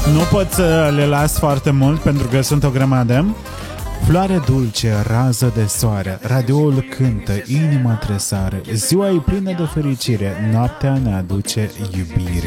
Nu pot să le las foarte mult pentru că sunt o grămadă. Floare dulce, rază de soare, radioul cântă, inima tresare, ziua e plină de fericire, noaptea ne aduce iubire.